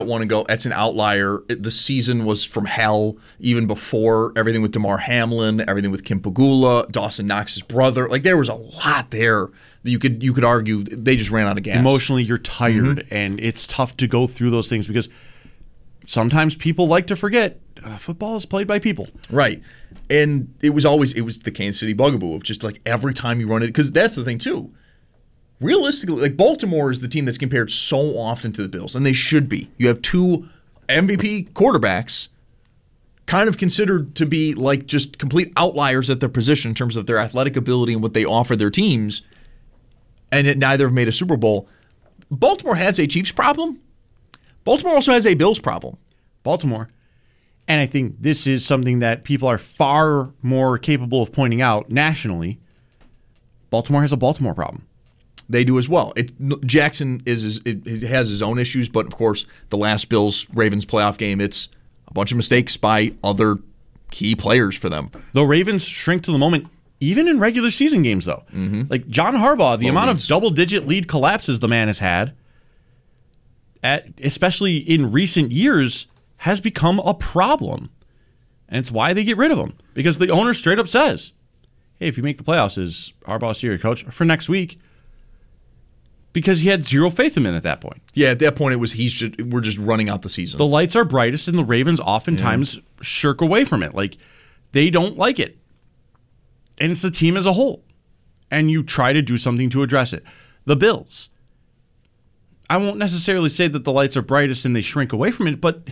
want to go. That's an outlier. The season was from hell even before everything with DeMar Hamlin, everything with Kim Pegula, Dawson Knox's brother. Like there was a lot there that you could argue they just ran out of gas. Emotionally, you're tired, and it's tough to go through those things because sometimes people like to forget football is played by people. Right. And it was the Kansas City bugaboo of just like every time you run it, because that's the thing too. Realistically, like Baltimore is the team that's compared so often to the Bills, and they should be. You have two MVP quarterbacks kind of considered to be like just complete outliers at their position in terms of their athletic ability and what they offer their teams, and yet neither have made a Super Bowl. Baltimore has a Chiefs problem. Baltimore also has a Bills problem. Baltimore. And I think this is something that people are far more capable of pointing out nationally. Baltimore has a Baltimore problem. They do as well. Jackson has his own issues, but of course, the last Bills-Ravens playoff game, it's a bunch of mistakes by other key players for them. The Ravens shrink to the moment, even in regular season games, though. Mm-hmm. Like John Harbaugh, the amount of double-digit lead collapses the man has had, especially in recent years, has become a problem. And it's why they get rid of him. Because the owner straight up says, hey, if you make the playoffs, is Harbaugh still your coach for next week? Because he had zero faith in him at that point. Yeah, at that point, it was we're just running out the season. The lights are brightest, and the Ravens oftentimes shirk away from it. Like, they don't like it. And it's the team as a whole. And you try to do something to address it. The Bills. I won't necessarily say that the lights are brightest and they shrink away from it, but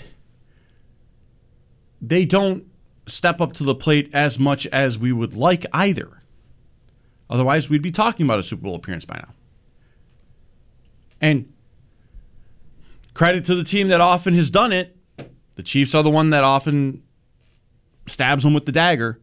they don't step up to the plate as much as we would like either. Otherwise, we'd be talking about a Super Bowl appearance by now. And credit to the team that often has done it. The Chiefs are the one that often stabs them with the dagger.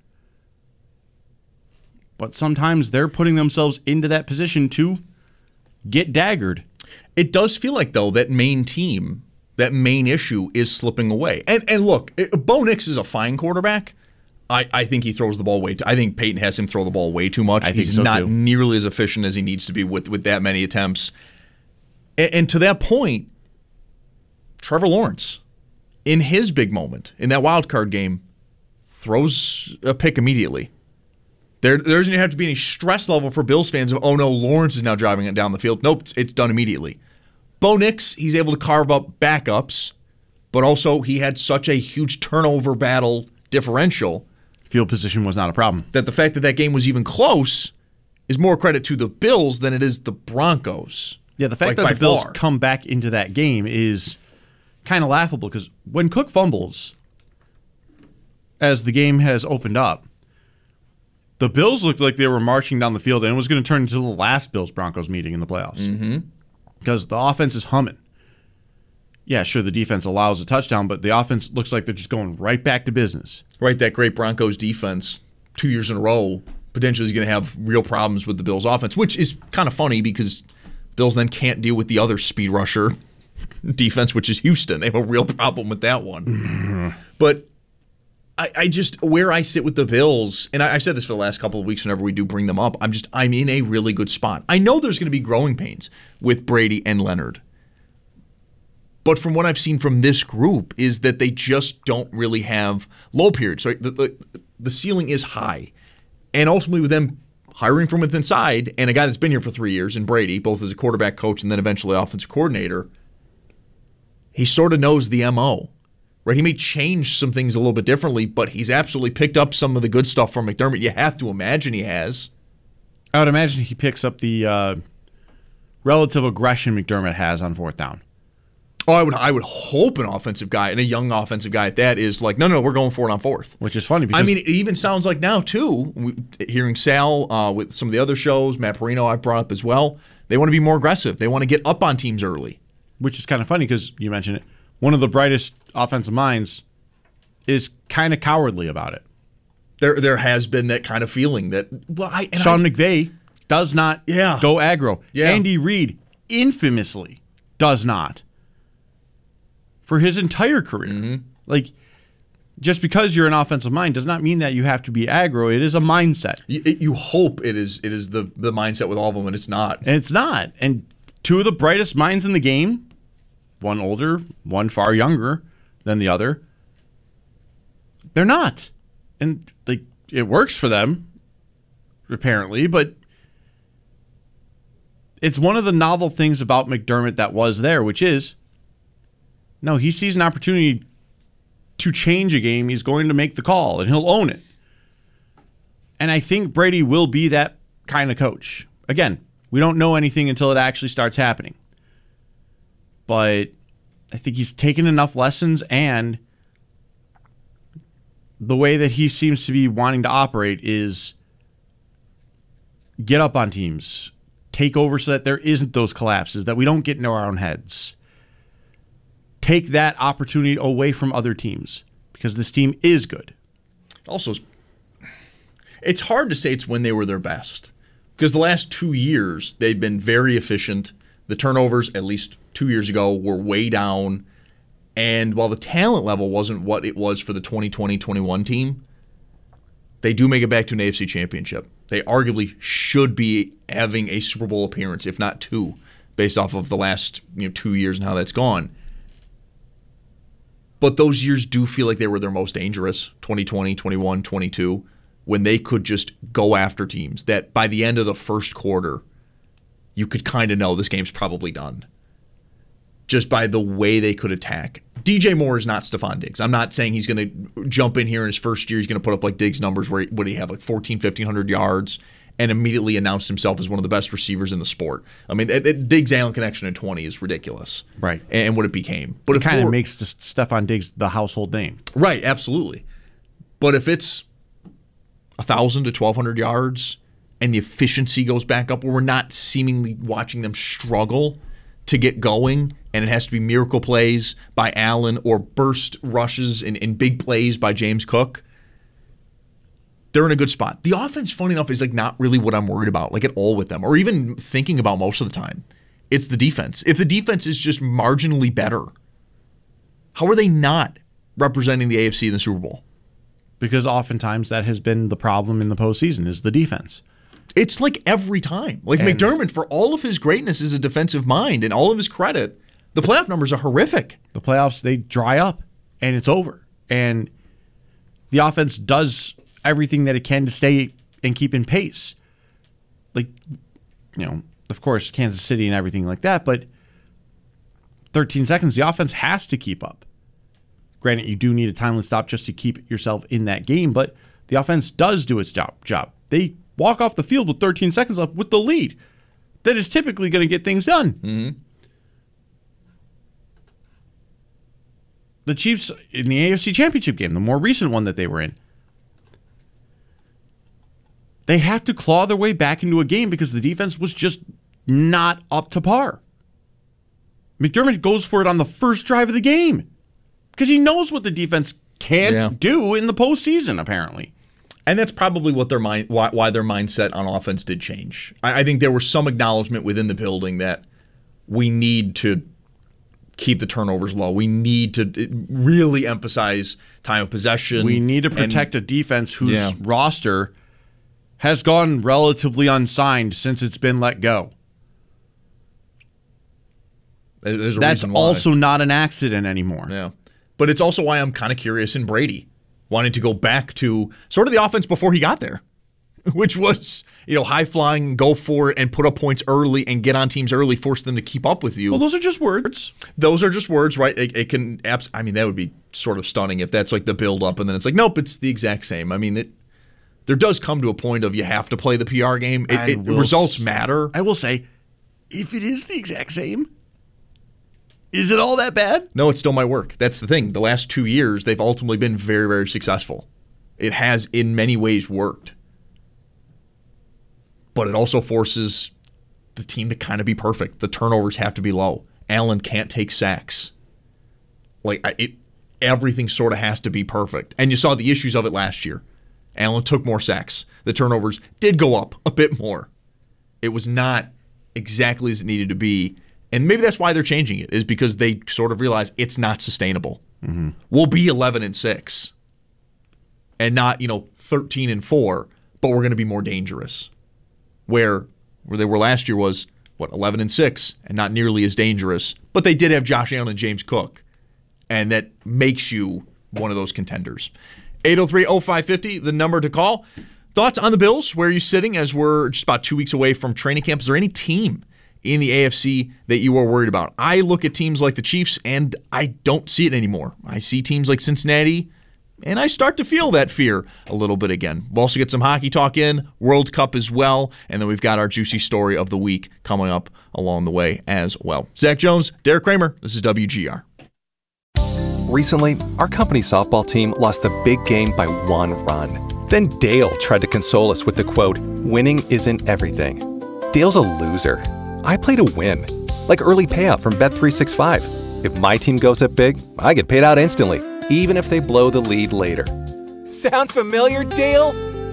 But sometimes they're putting themselves into that position to get daggered. It does feel like, though, that main team, that main issue is slipping away. And look, Bo Nix is a fine quarterback. I think he throws the ball I think Peyton has him throw the ball way too much. I think He's so not too. nearly as efficient as he needs to be with that many attempts. And to that point, Trevor Lawrence, in his big moment, in that wild card game, throws a pick immediately. There doesn't even have to be any stress level for Bills fans of, oh no, Lawrence is now driving it down the field. Nope, it's done immediately. Bo Nix, he's able to carve up backups, but also he had such a huge turnover battle differential. Field position was not a problem. That the fact that game was even close is more credit to the Bills than it is the Broncos. Yeah, the fact that the Bills come back into that game is kind of laughable because when Cook fumbles, as the game has opened up, the Bills looked like they were marching down the field, and it was going to turn into the last Bills-Broncos meeting in the playoffs. Because the offense is humming. Yeah, sure, the defense allows a touchdown, but the offense looks like they're just going right back to business. Right, that great Broncos defense, 2 years in a row, potentially is going to have real problems with the Bills' offense, which is kind of funny because Bills then can't deal with the other speed rusher defense, which is Houston. They have a real problem with that one. But I just, where I sit with the Bills, and I've said this for the last couple of weeks whenever we do bring them up, I'm in a really good spot. I know there's going to be growing pains with Brady and Leonard. But from what I've seen from this group is that they just don't really have low periods. So the ceiling is high. And ultimately with them hiring from within inside, and a guy that's been here for 3 years, in Brady, both as a quarterback coach and then eventually offensive coordinator, he sort of knows the MO. Right? He may change some things a little bit differently, but he's absolutely picked up some of the good stuff from McDermott. You have to imagine he has. I would imagine he picks up the relative aggression McDermott has on fourth down. Oh, I would hope an offensive guy, and a young offensive guy at that, is like, no, we're going for it on fourth. Which is funny because, I mean, it even sounds like now, too, hearing Sal with some of the other shows, Matt Perino I brought up as well, they want to be more aggressive. They want to get up on teams early. Which is kind of funny because you mentioned it. One of the brightest offensive minds is kind of cowardly about it. There has been that kind of feeling that, Sean McVay does not go aggro. Yeah. Andy Reid infamously does not for his entire career. Mm-hmm. Like, just because you're an offensive mind does not mean that you have to be aggro. It is a mindset. You hope it is the mindset with all of them, and it's not. And it's not. And two of the brightest minds in the game one older, one far younger than the other. They're not. And it works for them, apparently, but it's one of the novel things about McDermott that was there, which is, no, he sees an opportunity to change a game. He's going to make the call, and he'll own it. And I think Brady will be that kind of coach. Again, we don't know anything until it actually starts happening. But I think he's taken enough lessons, and the way that he seems to be wanting to operate is get up on teams, take over so that there isn't those collapses, that we don't get into our own heads. Take that opportunity away from other teams because this team is good. Also, it's hard to say it's when they were their best because the last 2 years they've been very efficient. The turnovers, at least 2 years ago, were way down. And while the talent level wasn't what it was for the 2020-21 team, they do make it back to an AFC championship. They arguably should be having a Super Bowl appearance, if not two, based off of the last 2 years and how that's gone. But those years do feel like they were their most dangerous, 2020, 21, 22, when they could just go after teams that by the end of the first quarter, you could kind of know this game's probably done. Just by the way they could attack. DJ Moore is not Stephon Diggs. I'm not saying he's going to jump in here in his first year. He's going to put up like Diggs numbers where would he have like 1,500 yards and immediately announced himself as one of the best receivers in the sport. I mean, Diggs-Allen connection in 20 is ridiculous. Right. And what it became. But it kind of makes Stephon Diggs the household name. Right, absolutely. But if it's 1,000 to 1,200 yards and the efficiency goes back up where we're not seemingly watching them struggle to get going, and it has to be miracle plays by Allen or burst rushes in big plays by James Cook, they're in a good spot. The offense, funny enough, is like not really what I'm worried about, like at all with them, or even thinking about most of the time. It's the defense. If the defense is just marginally better, how are they not representing the AFC in the Super Bowl? Because oftentimes that has been the problem in the postseason is the defense. It's like every time. Like McDermott, for all of his greatness as a defensive mind and all of his credit, the playoff numbers are horrific. The playoffs, they dry up, and it's over. And the offense does everything that it can to stay and keep in pace. Like, of course, Kansas City and everything like that, but 13 seconds, the offense has to keep up. Granted, you do need a timely stop just to keep yourself in that game, but the offense does do its job. They walk off the field with 13 seconds left with the lead. That is typically going to get things done. Mm-hmm. The Chiefs in the AFC Championship game, the more recent one that they were in, they have to claw their way back into a game because the defense was just not up to par. McDermott goes for it on the first drive of the game because he knows what the defense can't do in the postseason, apparently. And that's probably what why their mindset on offense did change. I think there was some acknowledgement within the building that we need to keep the turnovers low. We need to really emphasize time of possession. We need to protect a defense whose roster has gone relatively unsigned since it's been let go. There's a That's reason why. Also not an accident anymore. Yeah. But it's also why I'm kind of curious in Brady, wanting to go back to sort of the offense before he got there, which was, high-flying, go for it, and put up points early and get on teams early, force them to keep up with you. Well, those are just words. Those are just words, right? It can, I mean, that would be sort of stunning if that's like the build-up, and then it's like, nope, it's the exact same. I mean, there does come to a point of you have to play the PR game. Results matter. I will say, if it is the exact same, is it all that bad? No, it still might work. That's the thing. The last 2 years, they've ultimately been very, very successful. It has, in many ways, worked. But it also forces the team to kind of be perfect. The turnovers have to be low. Allen can't take sacks. Everything sort of has to be perfect. And you saw the issues of it last year. Allen took more sacks. The turnovers did go up a bit more. It was not exactly as it needed to be. And maybe that's why they're changing it, is because they sort of realize it's not sustainable. Mm-hmm. We'll be 11-6 and not, 13-4, but we're going to be more dangerous. Where they were last year was 11-6 and not nearly as dangerous. But they did have Josh Allen and James Cook, and that makes you one of those contenders. 803-0550, the number to call. Thoughts on the Bills? Where are you sitting as we're just about 2 weeks away from training camp? Is there any team in the AFC that you are worried about? I look at teams like the Chiefs, and I don't see it anymore. I see teams like Cincinnati, and I start to feel that fear a little bit again. We'll also get some hockey talk in, World Cup as well, and then we've got our juicy story of the week coming up along the way as well. Zach Jones, Derek Kramer, this is WGR. Recently, our company softball team lost the big game by 1 run. Then Dale tried to console us with the quote, "Winning isn't everything." Dale's a loser. I play to win, like early payout from Bet365. If my team goes up big, I get paid out instantly, even if they blow the lead later. Sound familiar, Dale?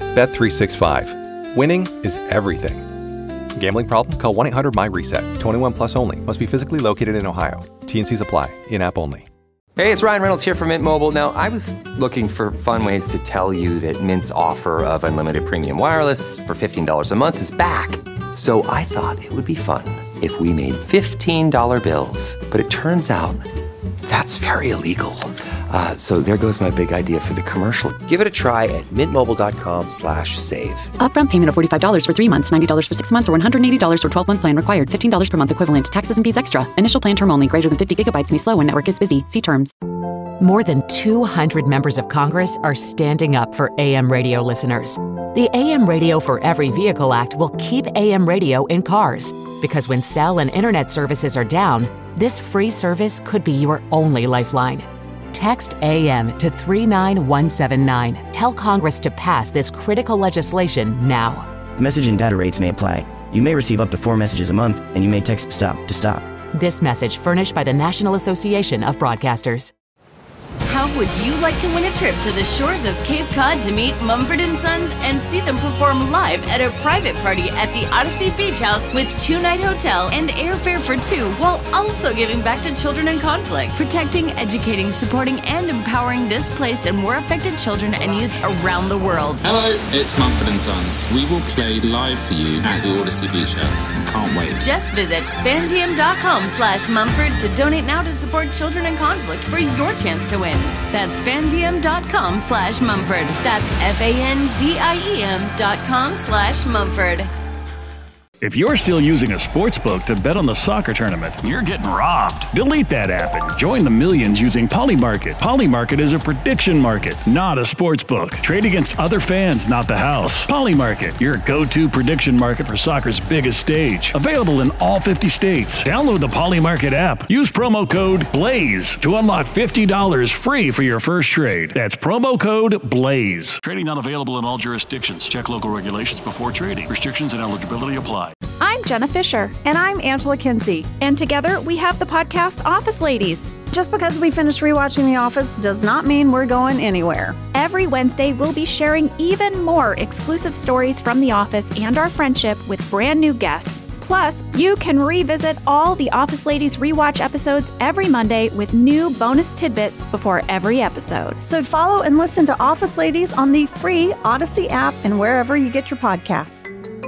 Bet365. Winning is everything. Gambling problem? Call 1-800-MY-RESET. 21 plus only. Must be physically located in Ohio. T&Cs apply. In-app only. Hey, it's Ryan Reynolds here from Mint Mobile. Now, I was looking for fun ways to tell you that Mint's offer of unlimited premium wireless for $15 a month is back. So I thought it would be fun if we made $15 bills. But it turns out that's very illegal. So there goes my big idea for the commercial. Give it a try at mintmobile.com/save. Upfront payment of $45 for 3 months, $90 for 6 months, or $180 for 12-month plan required. $15 per month equivalent. Taxes and fees extra. Initial plan term only. Greater than 50 gigabytes may slow when network is busy. See terms. More than 200 members of Congress are standing up for AM radio listeners. The AM Radio for Every Vehicle Act will keep AM radio in cars. Because when cell and internet services are down, this free service could be your only lifeline. Text AM to 39179. Tell Congress to pass this critical legislation now. Message and data rates may apply. You may receive up to 4 messages a month, and you may text STOP to stop. This message furnished by the National Association of Broadcasters. How would you like to win a trip to the shores of Cape Cod to meet Mumford & Sons and see them perform live at a private party at the Odyssey Beach House with 2-night hotel and airfare for 2, while also giving back to children in conflict, protecting, educating, supporting, and empowering displaced and war affected children and youth around the world? Hello, it's Mumford & Sons. We will play live for you at the Odyssey Beach House. Can't wait. Just visit fandiem.com/Mumford to donate now to support children in conflict for your chance to win. That's fandiem.com/Mumford. That's FANDIEM.com/Mumford. If you're still using a sportsbook to bet on the soccer tournament, you're getting robbed. Delete that app and join the millions using Polymarket. Polymarket is a prediction market, not a sportsbook. Trade against other fans, not the house. Polymarket, your go-to prediction market for soccer's biggest stage. Available in all 50 states. Download the Polymarket app. Use promo code BLAZE to unlock $50 free for your first trade. That's promo code BLAZE. Trading not available in all jurisdictions. Check local regulations before trading. Restrictions and eligibility apply. I'm Jenna Fisher. And I'm Angela Kinsey. And together we have the podcast Office Ladies. Just because we finished rewatching The Office does not mean we're going anywhere. Every Wednesday, we'll be sharing even more exclusive stories from The Office and our friendship with brand new guests. Plus, you can revisit all the Office Ladies rewatch episodes every Monday with new bonus tidbits before every episode. So follow and listen to Office Ladies on the free Odyssey app and wherever you get your podcasts.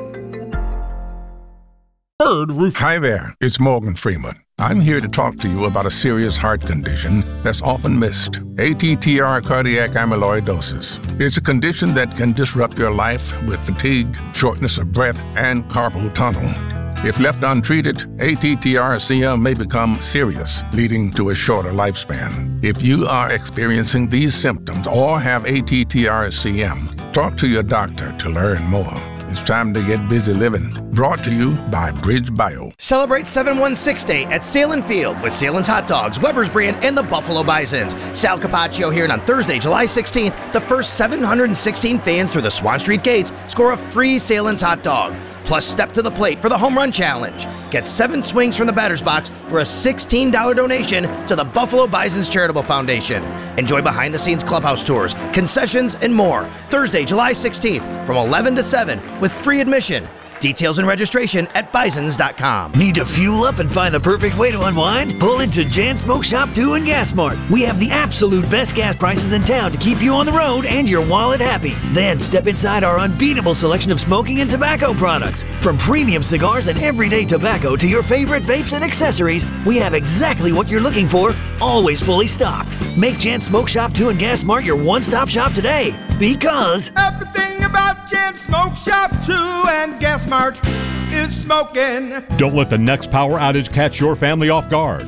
Hi there, it's Morgan Freeman. I'm here to talk to you about a serious heart condition that's often missed, ATTR cardiac amyloidosis. It's a condition that can disrupt your life with fatigue, shortness of breath, and carpal tunnel. If left untreated, ATTR-CM may become serious, leading to a shorter lifespan. If you are experiencing these symptoms or have ATTR-CM, talk to your doctor to learn more. It's time to get busy living. Brought to you by Bridge Bio. Celebrate 716 Day at Salem Field with Salem's Hot Dogs, Weber's Brand, and the Buffalo Bisons. Sal Capaccio here, and on Thursday, July 16th, the first 716 fans through the Swan Street gates score a free Salem's Hot Dog. Plus, step to the plate for the Home Run Challenge. Get 7 swings from the batter's box for a $16 donation to the Buffalo Bisons Charitable Foundation. Enjoy behind-the-scenes clubhouse tours, concessions, and more. Thursday, July 16th from 11 to 7 with free admission. Details and registration at bisons.com. Need to fuel up and find the perfect way to unwind? Pull into Jan Smoke Shop 2 and Gas Mart. We have the absolute best gas prices in town to keep you on the road and your wallet happy. Then step inside our unbeatable selection of smoking and tobacco products. From premium cigars and everyday tobacco to your favorite vapes and accessories, we have exactly what you're looking for, always fully stocked. Make Jan Smoke Shop 2 and Gas Mart your one-stop shop today, because everything about Jan Smoke Shop 2 and Gas Mart is smoking. Don't let the next power outage catch your family off guard.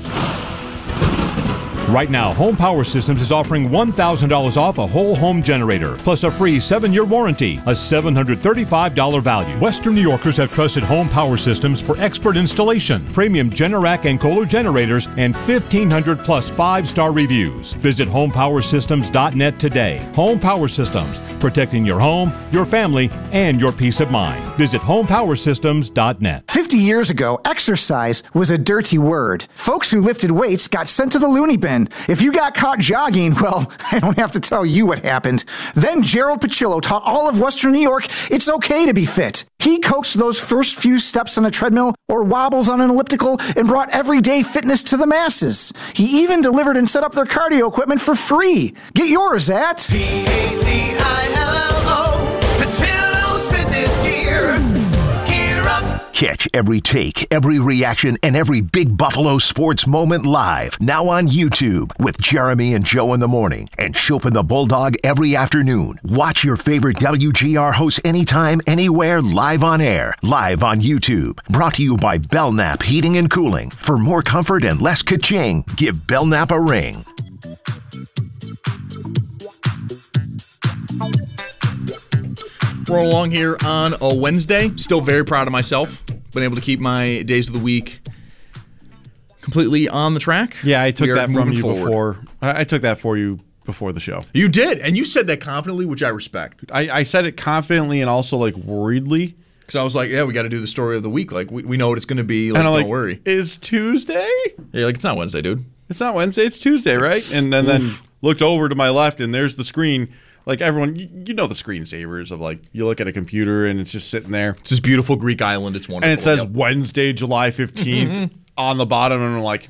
Right now, Home Power Systems is offering $1,000 off a whole home generator, plus a free 7-year warranty, a $735 value. Western New Yorkers have trusted Home Power Systems for expert installation, premium Generac and Kohler generators, and 1,500 plus 5-star reviews. Visit homepowersystems.net today. Home Power Systems, protecting your home, your family, and your peace of mind. Visit homepowersystems.net. 50 years ago, exercise was a dirty word. Folks who lifted weights got sent to the loony bin. If you got caught jogging, well, I don't have to tell you what happened. Then Gerald Pacillo taught all of Western New York it's okay to be fit. He coaxed those first few steps on a treadmill or wobbles on an elliptical and brought everyday fitness to the masses. He even delivered and set up their cardio equipment for free. Get yours at Pacillo, Pacillo's Fitness Gear. Gear up. Catch every take, every reaction, and every Big Buffalo sports moment live. Now on YouTube with Jeremy and Joe in the morning and Chopin the Bulldog every afternoon. Watch your favorite WGR hosts anytime, anywhere, live on air. Live on YouTube. Brought to you by Belknap Heating and Cooling. For more comfort and less ka-ching, give Belknap a ring. Roll along here on a Wednesday. Still very proud of myself. Been able to keep my days of the week completely on the track. Yeah, I took that from you before. I took that for you before the show. You did, and you said that confidently, which I respect. I said it confidently and also like worriedly. Because I was like, yeah, we got to do the story of the week. Like, we know what it's going to be. Like, don't worry. Is Tuesday? Yeah, like, it's not Wednesday, dude. It's not Wednesday. It's Tuesday, right? And then looked over to my left, and there's the screen. Like everyone, you know the screensavers of like, you look at a computer and it's just sitting there. It's this beautiful Greek island. It's wonderful. And it says Wednesday, July 15th on the bottom. And I'm like,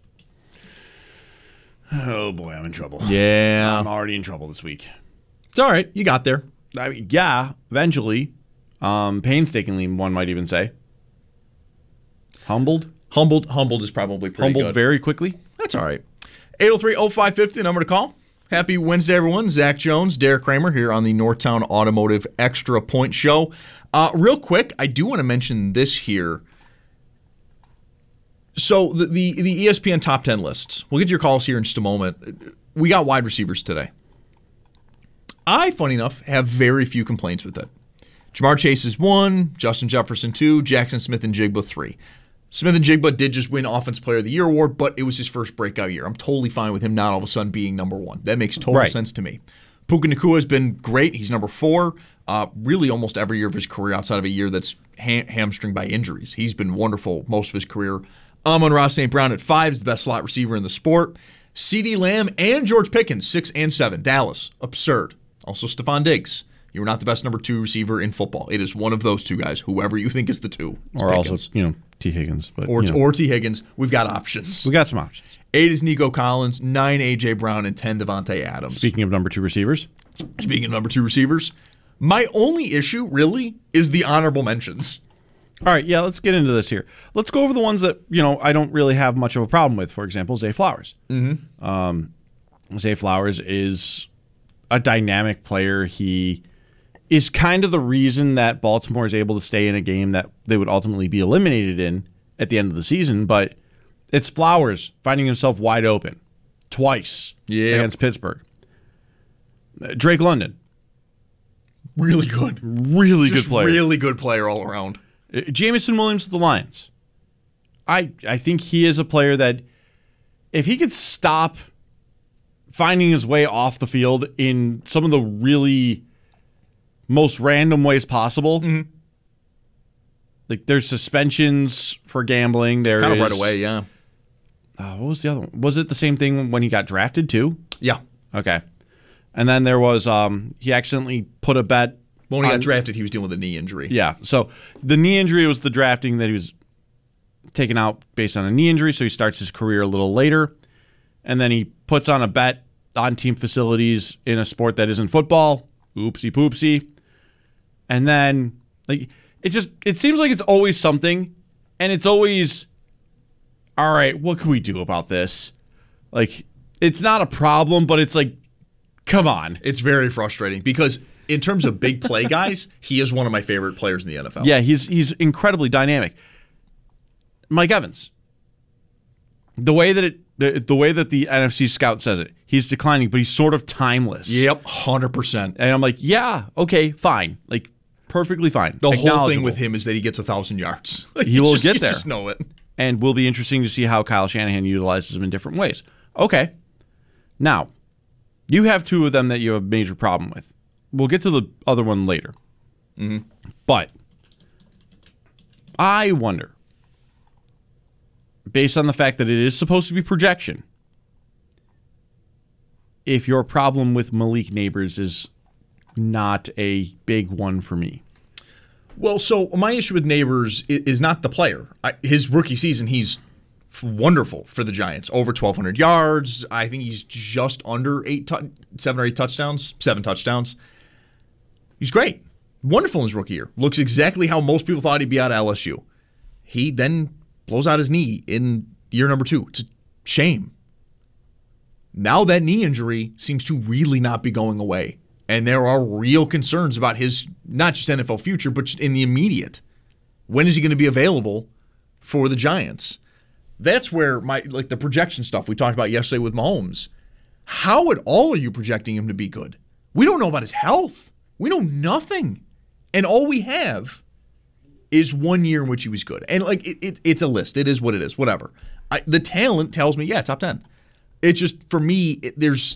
oh boy, I'm in trouble. Yeah. I'm already in trouble this week. It's all right. You got there. I mean, yeah, eventually. Painstakingly, one might even say. Humbled is probably pretty good. Humbled very quickly. That's all right. 803-0550, the number to call. Happy Wednesday, everyone. Zach Jones, Derek Kramer here on the Northtown Automotive Extra Point Show. Real quick, I do want to mention this here. So the ESPN Top 10 lists. We'll get to your calls here in just a moment. We got wide receivers today. I, funny enough, have very few complaints with it. Jamar Chase is 1, Justin Jefferson 2, Jackson Smith-Njigba 3. Smith-Njigba did just win Offensive Player of the Year award, but it was his first breakout year. I'm totally fine with him not all of a sudden being number 1. That makes total sense to me. Puka Nacua has been great. He's number 4. Really almost every year of his career outside of a year that's hamstringed by injuries. He's been wonderful most of his career. Amon-Ra St. Brown at 5 is the best slot receiver in the sport. CeeDee Lamb and George Pickens, 6 and 7. Dallas, absurd. Also Stephon Diggs. You are not the best number 2 receiver in football. It is one of those two guys, whoever you think is the 2. Or Pickens. Also, T. Higgins. But, or T. Higgins. We've got options. We got some options. 8 is Nico Collins, 9 A.J. Brown, and 10 Devontae Adams. Speaking of number 2 receivers. My only issue, really, is the honorable mentions. All right, yeah, let's get into this here. Let's go over the ones that, I don't really have much of a problem with. For example, Zay Flowers. Zay Flowers is a dynamic player. He is kind of the reason that Baltimore is able to stay in a game that they would ultimately be eliminated in at the end of the season. But it's Flowers finding himself wide open twice against Pittsburgh. Drake London. Really good. Really good player. Really good player all around. Jamison Williams of the Lions. I think he is a player that if he could stop finding his way off the field in some of the really most random ways possible. Like there's suspensions for gambling. There kind is of right away, yeah. What was the other one? Was it the same thing when he got drafted too? Yeah. Okay. And then there was he accidentally put a bet When he got drafted, he was dealing with a knee injury. Yeah. So the knee injury was the drafting that he was taken out based on a knee injury. So he starts his career a little later. And then he puts on a bet on team facilities in a sport that isn't football. Oopsie poopsie. And then it seems like it's always something. And it's always, all right, what can we do about this? Like, it's not a problem, but it's like, come on. It's very frustrating because in terms of big play guys, he is one of my favorite players in the NFL. Yeah, he's incredibly dynamic. Mike Evans. The way that the NFC scout says it, he's declining, but he's sort of timeless. Yep, 100%. And I'm like, yeah, okay, fine. Like, perfectly fine. The whole thing with him is that he gets 1,000 yards. Like, he will get there. You just know it. And will be interesting to see how Kyle Shanahan utilizes him in different ways. Okay. Now, you have two of them that you have a major problem with. We'll get to the other one later. Mm-hmm. But I wonder, based on the fact that it is supposed to be projection, if your problem with Malik Neighbors is not a big one for me. Well, so my issue with Neighbors is not the player. His rookie season, he's wonderful for the Giants. Over 1,200 yards. I think he's just under 7 or 8 touchdowns. 7 touchdowns. He's great. Wonderful in his rookie year. Looks exactly how most people thought he'd be out of LSU. He then blows out his knee in year number 2. It's a shame. Now that knee injury seems to really not be going away. And there are real concerns about his, not just NFL future, but in the immediate. When is he going to be available for the Giants? That's where the projection stuff we talked about yesterday with Mahomes. How at all are you projecting him to be good? We don't know about his health. We know nothing. And all we have is 1 year in which he was good. And it's a list. It is what it is. Whatever. The talent tells me, yeah, top 10. It's just, for me, there's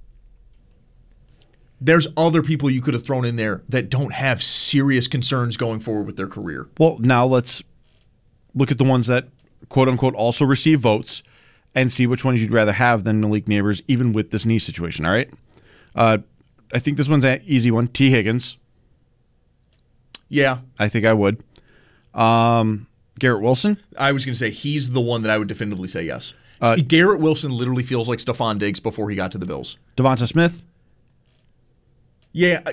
other people you could have thrown in there that don't have serious concerns going forward with their career. Well, now let's look at the ones that, quote-unquote, also receive votes and see which ones you'd rather have than Malik Neighbors, even with this knee situation, all right? I think this one's an easy one. T. Higgins. Yeah. I think I would. Garrett Wilson? I was going to say he's the one that I would definitively say yes. Garrett Wilson literally feels like Stephon Diggs before he got to the Bills. Devonta Smith? Yeah.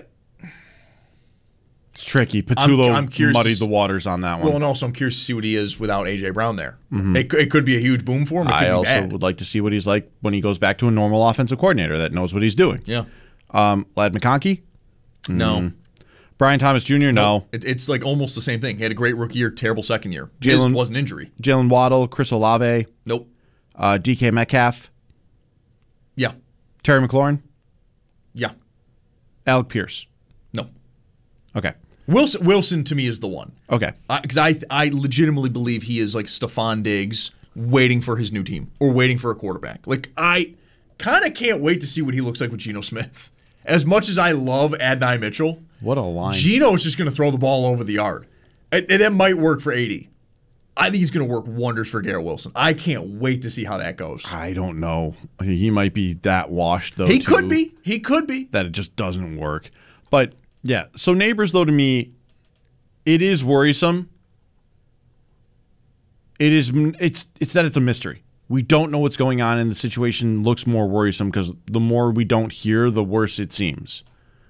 It's tricky. Patullo muddied the waters on that one. Well, and also I'm curious to see what he is without A.J. Brown there. Mm-hmm. It could be a huge boom for him. I also would like to see what he's like when he goes back to a normal offensive coordinator that knows what he's doing. Yeah. Ladd McConkey? No. Brian Thomas Jr.? No. It's like almost the same thing. He had a great rookie year, terrible second year. His was an injury. Jalen Waddle, Chris Olave? Nope. DK Metcalf? Yeah. Terry McLaurin? Yeah. Alec Pierce? No. Okay. Wilson to me is the one. Okay. Because I legitimately believe he is like Stephon Diggs waiting for his new team or waiting for a quarterback. Like, I kind of can't wait to see what he looks like with Geno Smith. As much as I love Adonai Mitchell, what a line. Geno is just going to throw the ball over the yard. And that might work for 80. I think he's going to work wonders for Garrett Wilson. I can't wait to see how that goes. I don't know. He might be that washed, though. He could be. He could be. That it just doesn't work. But, yeah. So Neighbors, though, to me, it is worrisome. It's that it's a mystery. We don't know what's going on, and the situation looks more worrisome because the more we don't hear, the worse it seems.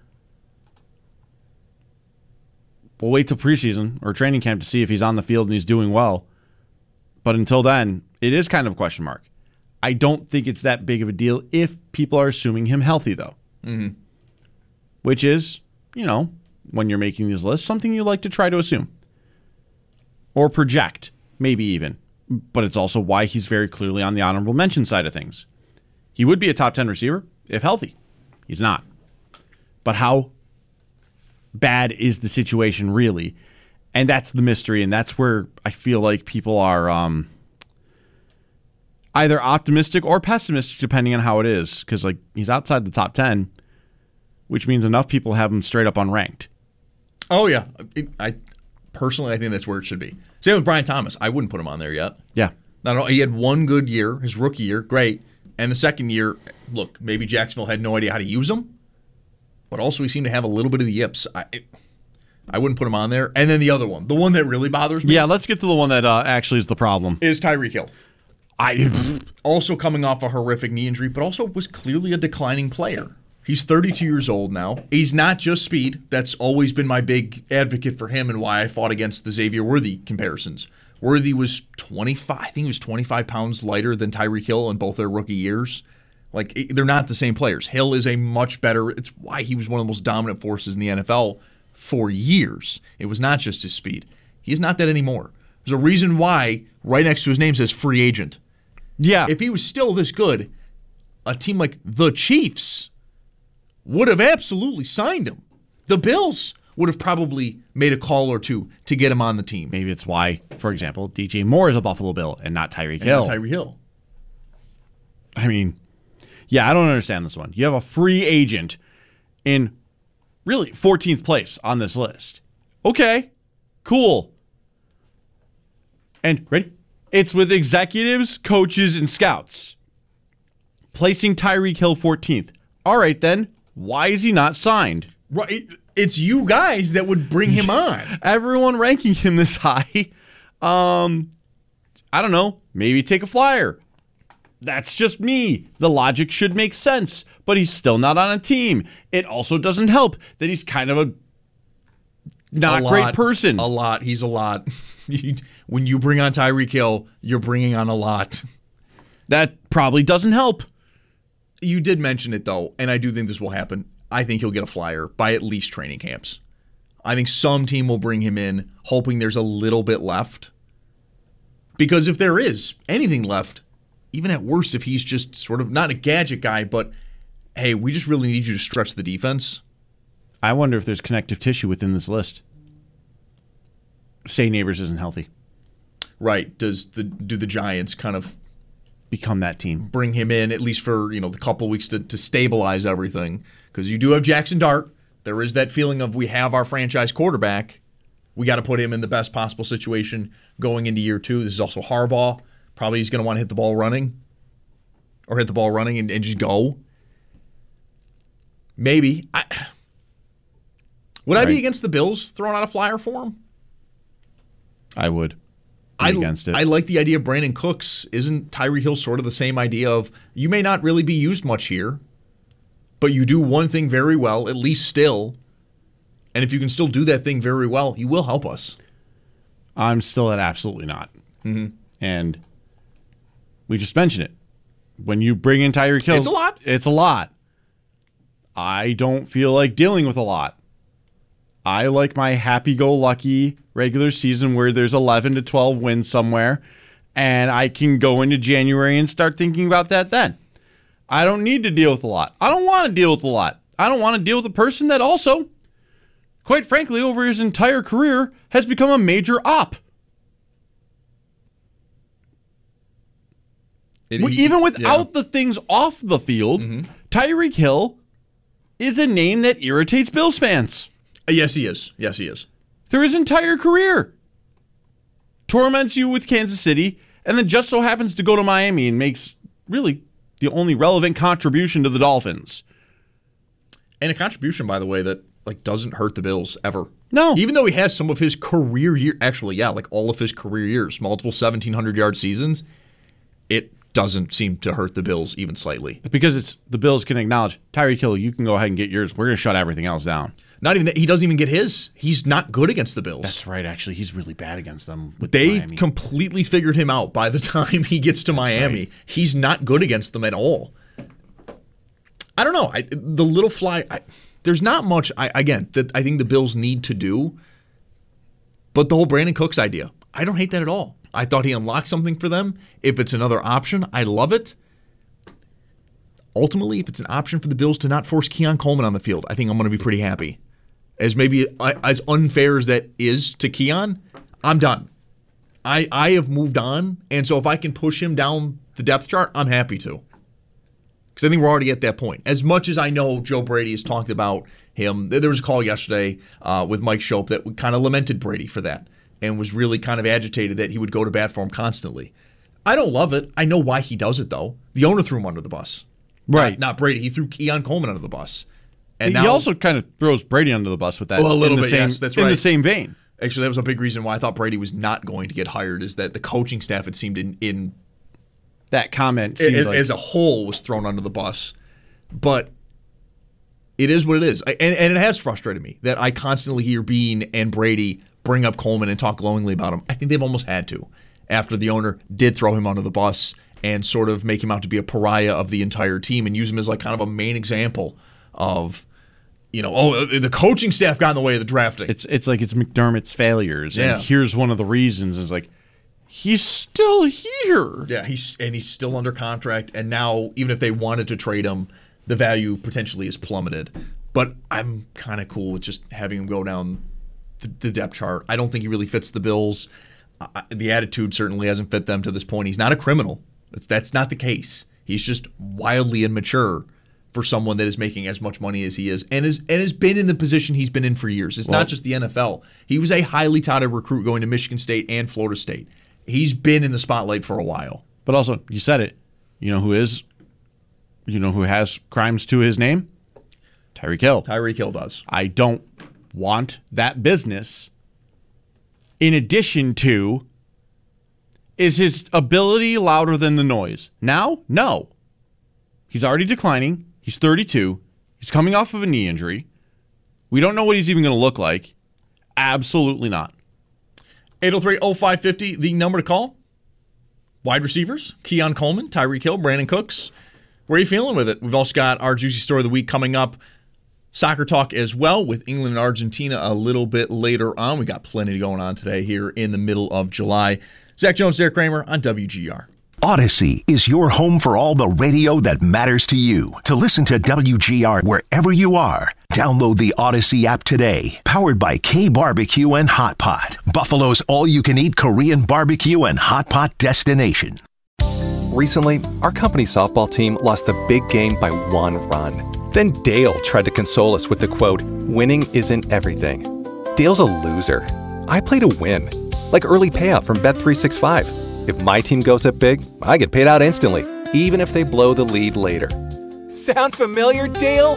We'll wait till preseason or training camp to see if he's on the field and he's doing well. But until then, it is kind of a question mark. I don't think it's that big of a deal if people are assuming him healthy, though. Mm-hmm. Which is, when you're making these lists, something you like to try to assume. Or project, maybe even. But it's also why he's very clearly on the honorable mention side of things. He would be a top 10 receiver if healthy. He's not. But how bad is the situation really? And that's the mystery, and that's where I feel like people are either optimistic or pessimistic depending on how it is, because he's outside the top 10, which means enough people have him straight up unranked. Oh yeah, I personally think that's where it should be. Same with Brian Thomas. I wouldn't put him on there yet. Yeah, not at all. He had one good year, his rookie year, great, and the second year, look, maybe Jacksonville had no idea how to use him. but also he seemed to have a little bit of the yips. I wouldn't put him on there. And then the other one, the one that really bothers me. Yeah, let's get to the one that actually is the problem. Is Tyreek Hill. Also coming off a horrific knee injury, but also was clearly a declining player. He's 32 years old now. He's not just speed. That's always been my big advocate for him and why I fought against the Xavier Worthy comparisons. Worthy was 25, I think he was 25 pounds lighter than Tyreek Hill in both their rookie years. They're not the same players. Hill is a much better, it's why he was one of the most dominant forces in the NFL for years. It was not just his speed. He is not that anymore. There's a reason why right next to his name says free agent. Yeah. If he was still this good, a team like the Chiefs would have absolutely signed him. The Bills would have probably made a call or two to get him on the team. Maybe it's why, for example, DJ Moore is a Buffalo Bill and not Tyreek Hill. I mean, yeah, I don't understand this one. You have a free agent in really 14th place on this list. Okay, cool. And ready? It's with executives, coaches, and scouts. Placing Tyreek Hill 14th. All right, then. Why is he not signed? Right. It's you guys that would bring him on. Everyone ranking him this high. I don't know. Maybe take a flyer. That's just me. The logic should make sense, but he's still not on a team. It also doesn't help that he's kind of a not great person. A lot. He's a lot. When you bring on Tyreek Hill, you're bringing on a lot. That probably doesn't help. You did mention it, though, and I do think this will happen. I think he'll get a flyer by at least training camps. I think some team will bring him in, hoping there's a little bit left. Because if there is anything left, even at worst, if he's just sort of not a gadget guy, but, hey, we just really need you to stretch the defense. I wonder if there's connective tissue within this list. Say Neighbors isn't healthy. Right. Do the Giants kind of become that team? Bring him in at least for the couple of weeks to stabilize everything. Because you do have Jackson Dart. There is that feeling of we have our franchise quarterback. We got to put him in the best possible situation going into year 2. This is also Harbaugh. Probably he's going to want to hit the ball running. Or hit the ball running and just go. Maybe. Would I be against the Bills throwing out a flyer for him? I would. Against it. I like the idea of Brandon Cooks. Isn't Tyreek Hill sort of the same idea of you may not really be used much here, but you do one thing very well, at least still. And if you can still do that thing very well, he will help us. I'm still at absolutely not. Mm-hmm. And we just mentioned it. When you bring in Tyreek Hill, it's a lot. It's a lot. I don't feel like dealing with a lot. I like my happy-go-lucky regular season where there's 11 to 12 wins somewhere, and I can go into January and start thinking about that then. I don't need to deal with a lot. I don't want to deal with a lot. I don't want to deal with a person that also, quite frankly, over his entire career, has become a major op. Even without the things off the field, Tyreek Hill is a name that irritates Bills fans. Yes, he is. Yes, he is. Through his entire career. Torments you with Kansas City, and then just so happens to go to Miami and makes really the only relevant contribution to the Dolphins. And a contribution, by the way, that doesn't hurt the Bills ever. No. Even though he has some of his career year, actually, yeah, all of his career years, multiple 1,700-yard seasons, it doesn't seem to hurt the Bills even slightly. Because the Bills can acknowledge, Tyreek Hill, you can go ahead and get yours. We're going to shut everything else down. Not even that. He doesn't even get his. He's not good against the Bills. That's right, actually. He's really bad against them. They completely figured him out by the time he gets to Miami. Right. He's not good against them at all. I don't know. The little fly, there's not much, I think the Bills need to do. But the whole Brandon Cooks idea, I don't hate that at all. I thought he unlocked something for them. If it's another option, I love it. Ultimately, if it's an option for the Bills to not force Keon Coleman on the field, I think I'm going to be pretty happy. As maybe as unfair as that is to Keon, I'm done. I have moved on, and so if I can push him down the depth chart, I'm happy to. Because I think we're already at that point. As much as I know Joe Brady has talked about him, there was a call yesterday with Mike Shope that kind of lamented Brady for that and was really kind of agitated that he would go to bat for him constantly. I don't love it. I know why he does it, though. The owner threw him under the bus. Right. Not Brady. He threw Keon Coleman under the bus. And he also kind of throws Brady under the bus with that. Well, a little bit, yes, that's right. In the same vein. Actually, that was a big reason why I thought Brady was not going to get hired, is that the coaching staff, it seemed, in that comment as a whole was thrown under the bus. But it is what it is. And it has frustrated me that I constantly hear Beane and Brady bring up Coleman and talk glowingly about him. I think they've almost had to, after the owner did throw him under the bus and sort of make him out to be a pariah of the entire team and use him as like kind of a main example of, the coaching staff got in the way of the drafting. It's like it's McDermott's failures, and here's one of the reasons. It's like, he's still here. Yeah, he's still under contract, and now even if they wanted to trade him, the value potentially is plummeted. But I'm kind of cool with just having him go down the depth chart. I don't think he really fits the Bills. The attitude certainly hasn't fit them to this point. He's not a criminal. That's not the case. He's just wildly immature for someone that is making as much money as he is and has been in the position he's been in for years. It's not just the NFL. He was a highly touted recruit going to Michigan State and Florida State. He's been in the spotlight for a while. But also, you said it. You know who has crimes to his name? Tyreek Hill. Tyreek Hill does. I don't want that business. In addition to, is his ability louder than the noise? Now? No. He's already declining. He's 32. He's coming off of a knee injury. We don't know what he's even going to look like. Absolutely not. 803-0550, the number to call. Wide receivers, Keon Coleman, Tyreek Hill, Brandon Cooks. Where are you feeling with it? We've also got our Juicy Story of the Week coming up. Soccer talk as well with England and Argentina a little bit later on. We got plenty going on today here in the middle of July. Zach Jones, Derek Kramer on WGR. Odyssey is your home for all the radio that matters to you. To listen to WGR wherever you are, download the Odyssey app today. Powered by K-Barbecue and Hot Pot, Buffalo's all-you-can-eat Korean barbecue and hot pot destination. Recently, our company softball team lost the big game by 1 run. Then Dale tried to console us with the quote, "Winning isn't everything." Dale's a loser. I play to win. Like early payout from Bet365. If my team goes up big, I get paid out instantly, even if they blow the lead later. Sound familiar, Dale?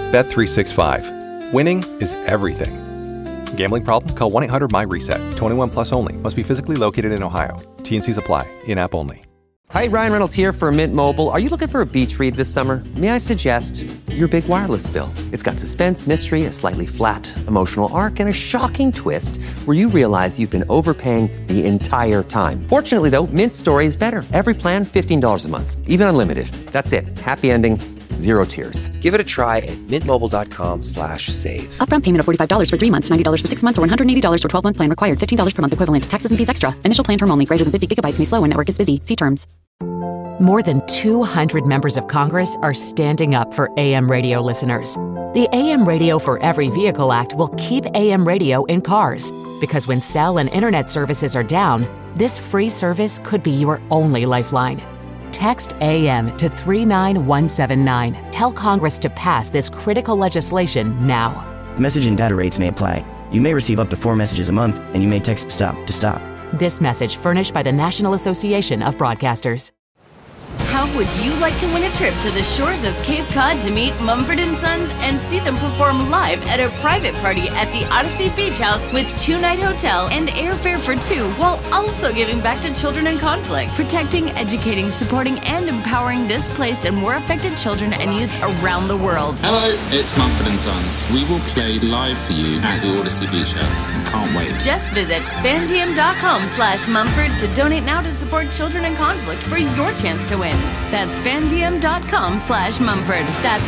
Bet365. Winning is everything. Gambling problem? Call 1-800-MY-RESET. 21 plus only. Must be physically located in Ohio. T&Cs apply. In-app only. Hi, Ryan Reynolds here for Mint Mobile. Are you looking for a beach read this summer? May I suggest your big wireless bill? It's got suspense, mystery, a slightly flat, emotional arc, and a shocking twist where you realize you've been overpaying the entire time. Fortunately, though, Mint's story is better. Every plan, $15 a month. Even unlimited. That's it. Happy ending. Zero tears. Give it a try at mintmobile.com/save. Upfront payment of $45 for 3 months, $90 for 6 months, or $180 for 12-month plan required. $15 per month equivalent. Taxes and fees extra. Initial plan term only. Greater than 50 gigabytes may slow when network is busy. See terms. More than 200 members of Congress are standing up for AM radio listeners. The AM Radio for Every Vehicle Act will keep AM radio in cars. Because when cell and internet services are down, this free service could be your only lifeline. Text AM to 39179. Tell Congress to pass this critical legislation now. Message and data rates may apply. You may receive up to 4 messages a month, and you may text STOP to stop. This message furnished by the National Association of Broadcasters. How would you like to win a trip to the shores of Cape Cod to meet Mumford & Sons and see them perform live at a private party at the Odyssey Beach House with 2-night hotel and airfare for 2, while also giving back to children in conflict, protecting, educating, supporting, and empowering displaced and war affected children and youth around the world? Hello, it's Mumford & Sons. We will play live for you at the Odyssey Beach House. Can't wait. Just visit fandiem.com/Mumford to donate now to support children in conflict for your chance to win. That's fandiem.com/Mumford. That's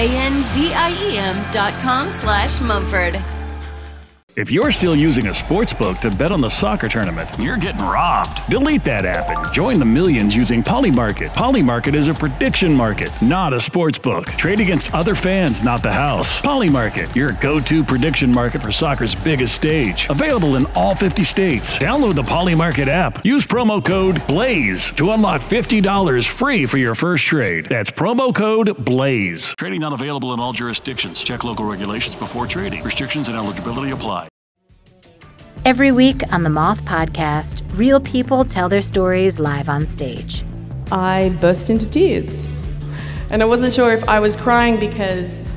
FANDIEM.com/Mumford. If you're still using a sportsbook to bet on the soccer tournament, you're getting robbed. Delete that app and join the millions using Polymarket. Polymarket is a prediction market, not a sportsbook. Trade against other fans, not the house. Polymarket, your go-to prediction market for soccer's biggest stage. Available in all 50 states. Download the Polymarket app. Use promo code BLAZE to unlock $50 free for your first trade. That's promo code BLAZE. Trading not available in all jurisdictions. Check local regulations before trading. Restrictions and eligibility apply. Every week on the Moth Podcast, real people tell their stories live on stage. I burst into tears. And I wasn't sure if I was crying because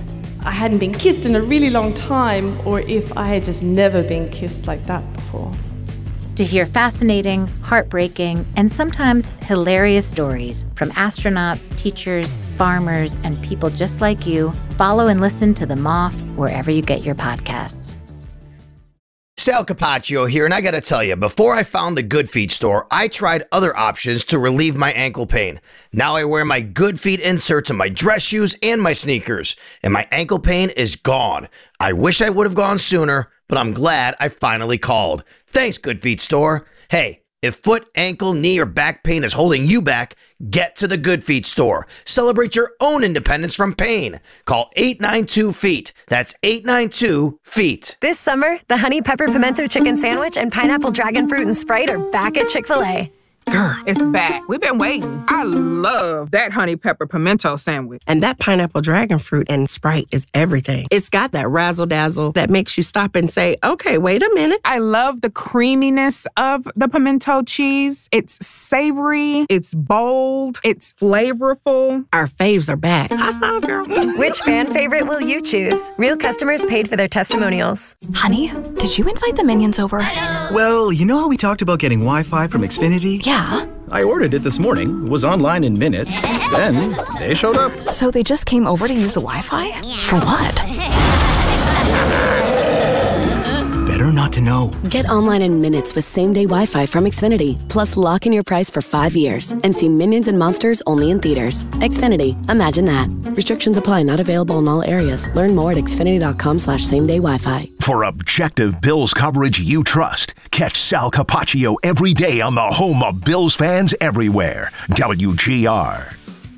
I hadn't been kissed in a really long time, or if I had just never been kissed like that before. To hear fascinating, heartbreaking, and sometimes hilarious stories from astronauts, teachers, farmers, and people just like you, follow and listen to The Moth wherever you get your podcasts. Sal Capaccio here, and I gotta tell you, before I found the Good Feet store, I tried other options to relieve my ankle pain. Now I wear my Good Feet inserts in my dress shoes and my sneakers, and my ankle pain is gone. I wish I would have gone sooner, but I'm glad I finally called. Thanks, Good Feet store. Hey, if foot, ankle, knee, or back pain is holding you back, get to the Good Feet store. Celebrate your own independence from pain. Call 892-FEET. That's 892-FEET. This summer, the Honey Pepper Pimento Chicken Sandwich and Pineapple Dragon Fruit and Sprite are back at Chick-fil-A. Girl, it's back. We've been waiting. I love that honey pepper pimento sandwich. And that pineapple dragon fruit and Sprite is everything. It's got that razzle-dazzle that makes you stop and say, okay, wait a minute. I love the creaminess of the pimento cheese. It's savory, it's bold, it's flavorful. Our faves are back. High five, girl. Which fan favorite will you choose? Real customers paid for their testimonials. Honey, did you invite the minions over? Well, you know how we talked about getting Wi-Fi from Xfinity? Yeah. I ordered it this morning, was online in minutes, then they showed up. So they just came over to use the Wi-Fi? For what? Better not to know. Get online in minutes with same-day Wi-Fi from Xfinity. Plus, lock in your price for 5 years and see Minions and Monsters only in theaters. Xfinity. Imagine that. Restrictions apply. Not available in all areas. Learn more at xfinity.com/same-day Wi-Fi. For objective Bills coverage you trust, catch Sal Capaccio every day on the home of Bills fans everywhere. WGR.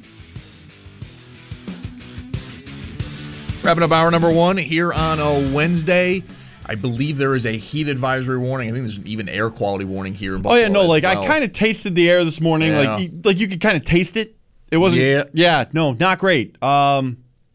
Wrapping up hour number 1 here on a Wednesday. I believe there is a heat advisory warning. I think there's even air quality warning here in Buffalo. Oh, yeah, no, like well. I kind of tasted the air this morning. Yeah. Like you could kind of taste it. It wasn't. Yeah, no, not great. Not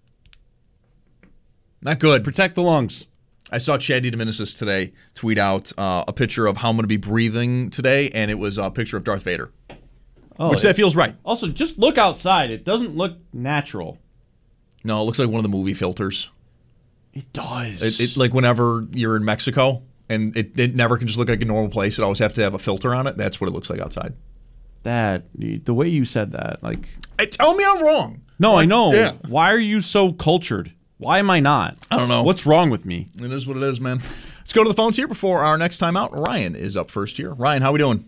good. Protect the lungs. I saw Chad DeDominicis today tweet out a picture of how I'm going to be breathing today, and it was a picture of Darth Vader. Oh, which that feels right. Also, just look outside. It doesn't look natural. No, it looks like one of the movie filters. It does. It like whenever you're in Mexico, and it never can just look like a normal place. It always have to have a filter on it. That's what it looks like outside. The way you said that, like... Tell me I'm wrong. No, like, I know. Yeah. Why are you so cultured? Why am I not? I don't know. What's wrong with me? It is what it is, man. Let's go to the phones here before our next time out. Ryan is up first here. Ryan, how we doing?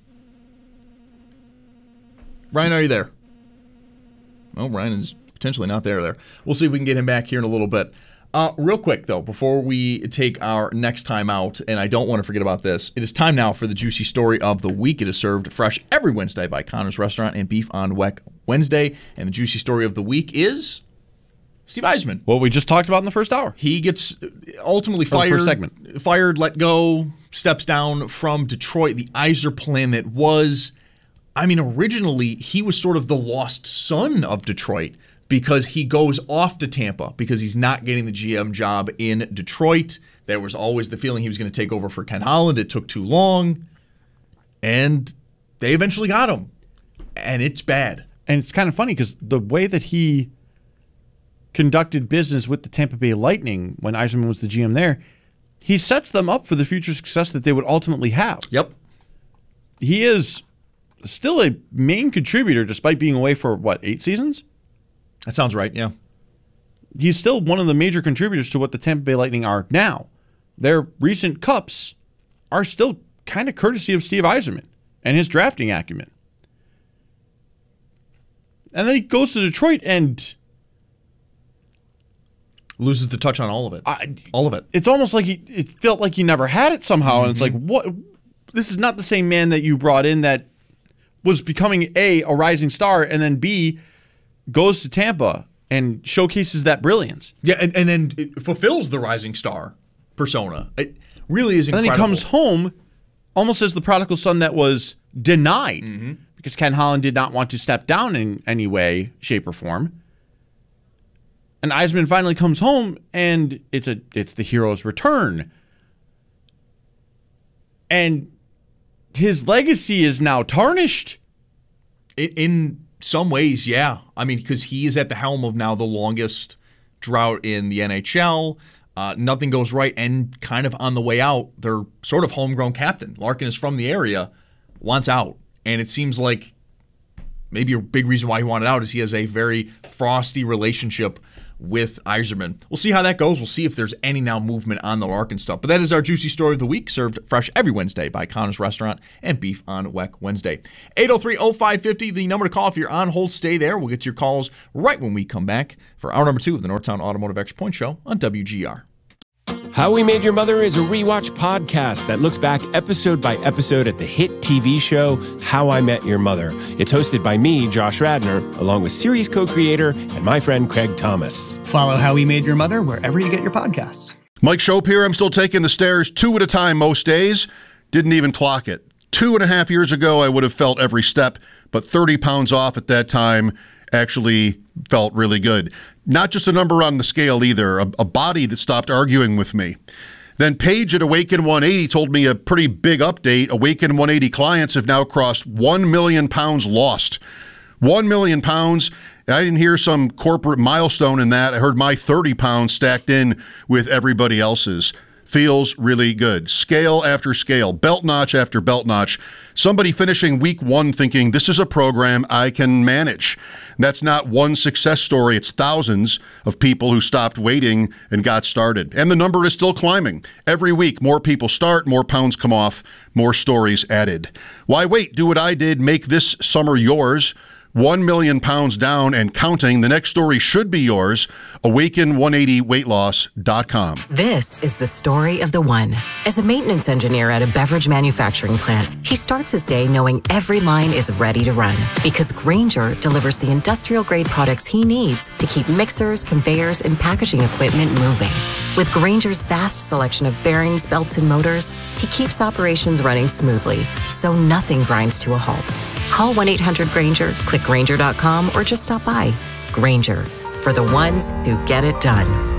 Ryan, are you there? Oh, Ryan is potentially not there. We'll see if we can get him back here in a little bit. Real quick, though, before we take our next time out, and I don't want to forget about this, it is time now for the Juicy Story of the Week. It is served fresh every Wednesday by Connor's Restaurant and Beef on Weck Wednesday. And the Juicy Story of the Week is Steve Yzerman. What we just talked about in the first hour. He gets ultimately fired. First segment. Fired, let go, steps down from Detroit. The Yzer plan that was, originally he was sort of the lost son of Detroit, because he goes off to Tampa because he's not getting the GM job in Detroit. There was always the feeling he was going to take over for Ken Holland. It took too long, and they eventually got him, and it's bad. And it's kind of funny because the way that he conducted business with the Tampa Bay Lightning when Yzerman was the GM there, he sets them up for the future success that they would ultimately have. Yep. He is still a main contributor despite being away for, 8 seasons? That sounds right, yeah. He's still one of the major contributors to what the Tampa Bay Lightning are now. Their recent cups are still kind of courtesy of Steve Yzerman and his drafting acumen. And then he goes to Detroit and loses the touch on all of it. All of it. It's almost like it felt like he never had it somehow. And it's like, what? This is not the same man that you brought in that was becoming A, rising star, and then B, goes to Tampa and showcases that brilliance. Yeah, and then it fulfills the rising star persona. It really is incredible. And then he comes home almost as the prodigal son that was denied because Ken Holland did not want to step down in any way, shape, or form. And Yzerman finally comes home, and it's the hero's return. And his legacy is now tarnished. In some ways, yeah. Because he is at the helm of now the longest drought in the NHL. Nothing goes right, and kind of on the way out, their sort of homegrown captain, Larkin is from the area, wants out. And it seems like maybe a big reason why he wanted out is he has a very frosty relationship with Yzerman. We'll see how that goes. We'll see if there's any now movement on the Larkin stuff. But that is our juicy story of the week, served fresh every Wednesday by Connor's Restaurant and Beef on Weck Wednesday. 803-0550, the number to call if you're on hold. Stay there. We'll get to your calls right when we come back for hour number 2 of the Northtown Automotive Extra Point Show on WGR. How We Made Your Mother is a rewatch podcast that looks back episode by episode at the hit TV show How I Met Your Mother. It's hosted by me, Josh Radnor, along with series co-creator and my friend Craig Thomas. Follow How We Made Your Mother wherever you get your podcasts. Mike Shope here. I'm still taking the stairs 2 at a time most days. Didn't even clock it. 2.5 years ago, I would have felt every step, but 30 pounds off at that time actually felt really good. Not just a number on the scale either, a body that stopped arguing with me. Then Paige at Awaken 180 told me a pretty big update. Awaken 180 clients have now crossed 1 million pounds lost. 1 million pounds. I didn't hear some corporate milestone in that. I heard my 30 pounds stacked in with everybody else's. Feels really good. Scale after scale, belt notch after belt notch. Somebody finishing week 1 thinking, this is a program I can manage. That's not one success story. It's thousands of people who stopped waiting and got started. And the number is still climbing. Every week, more people start, more pounds come off, more stories added. Why wait? Do what I did. Make this summer yours. 1 million pounds down and counting. The next story should be yours. Awaken180weightloss.com. This is the story of the one. As a maintenance engineer at a beverage manufacturing plant, he starts his day knowing every line is ready to run because Grainger delivers the industrial-grade products he needs to keep mixers, conveyors, and packaging equipment moving. With Grainger's vast selection of bearings, belts, and motors, he keeps operations running smoothly, so nothing grinds to a halt. Call 1-800-GRAINGER, click Grainger.com, or just stop by. Grainger, for the ones who get it done.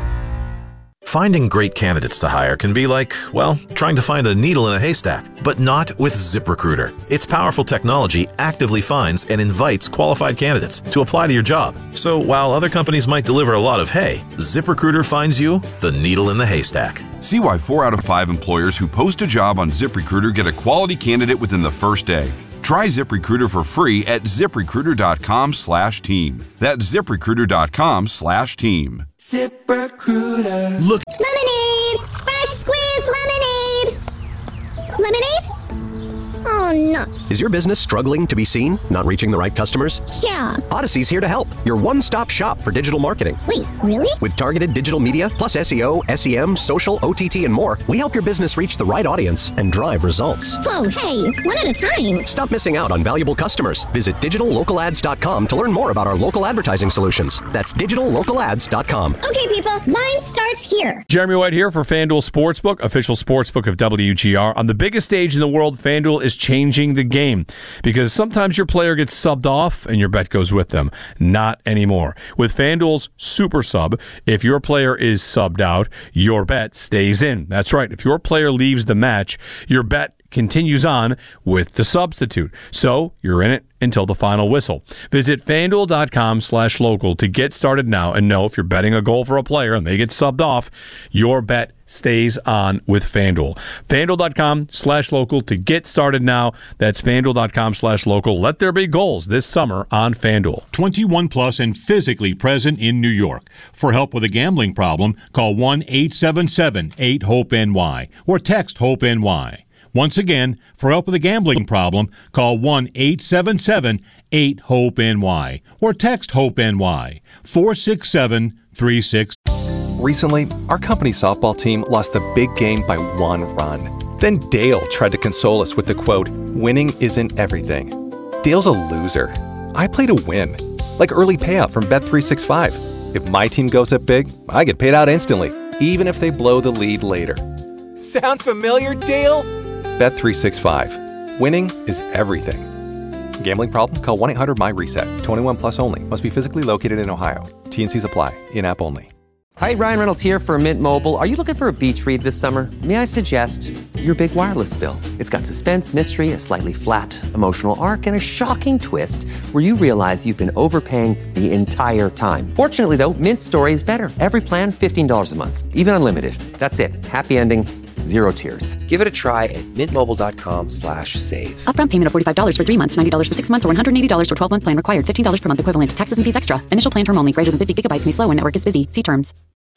Finding great candidates to hire can be like, well, trying to find a needle in a haystack, but not with ZipRecruiter. Its powerful technology actively finds and invites qualified candidates to apply to your job. So while other companies might deliver a lot of hay, ZipRecruiter finds you the needle in the haystack. See why 4 out of 5 employers who post a job on ZipRecruiter get a quality candidate within the first day. Try ZipRecruiter for free at ZipRecruiter.com/team. That's ZipRecruiter.com/team. ZipRecruiter. Look. Lemonade! Fresh squeezed lemonade! Lemonade? Oh, nuts. Is your business struggling to be seen? Not reaching the right customers? Yeah. Odyssey's here to help. Your one-stop shop for digital marketing. Wait, really? With targeted digital media, plus SEO, SEM, social, OTT, and more, we help your business reach the right audience and drive results. Whoa, hey, one at a time. Stop missing out on valuable customers. Visit digitallocalads.com to learn more about our local advertising solutions. That's digitallocalads.com. Okay, people, line starts here. Jeremy White here for FanDuel Sportsbook, official sportsbook of WGR. On the biggest stage in the world, FanDuel is changing the game because sometimes your player gets subbed off and your bet goes with them. Not anymore. With FanDuel's Super Sub, if your player is subbed out, your bet stays in. That's right. If your player leaves the match, your bet continues on with the substitute. So you're in it until the final whistle. Visit FanDuel.com/local to get started now and know if you're betting a goal for a player and they get subbed off, your bet stays on with FanDuel. FanDuel.com/local to get started now. That's FanDuel.com/local. Let there be goals this summer on FanDuel. 21 plus and physically present in New York. For help with a gambling problem, call 1-877-8-HOPE-NY or text HOPE-NY. Once again, for help with a gambling problem, call 1-877-8-HOPE-NY or text HOPE-NY 46736. Recently, our company softball team lost the big game by 1 run. Then Dale tried to console us with the quote, "Winning isn't everything." Dale's a loser. I play to win, like early payout from Bet365. If my team goes up big, I get paid out instantly, even if they blow the lead later. Sound familiar, Dale? Bet365. Winning is everything. Gambling problem? Call 1-800-MY-RESET. 21 plus only. Must be physically located in Ohio. T&Cs apply. In-app only. Hi, Ryan Reynolds here for Mint Mobile. Are you looking for a beach read this summer? May I suggest your big wireless bill? It's got suspense, mystery, a slightly flat emotional arc, and a shocking twist where you realize you've been overpaying the entire time. Fortunately, though, Mint's story is better. Every plan, $15 a month. Even unlimited. That's it. Happy ending. Zero tears. Give it a try at mintmobile.com/save. Upfront payment of $45 for 3 months, $90 for 6 months, or $180 for 12-month plan required. $15 per month equivalent. Taxes and fees extra. Initial plan term only. Greater than 50 gigabytes may slow when network is busy. See terms.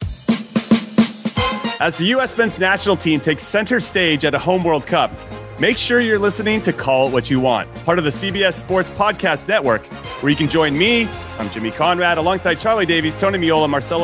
As the U.S. men's national team takes center stage at a home World Cup, make sure you're listening to Call It What You Want, part of the CBS Sports Podcast Network, where you can join me, I'm Jimmy Conrad, alongside Charlie Davies, Tony Miola, Marcelo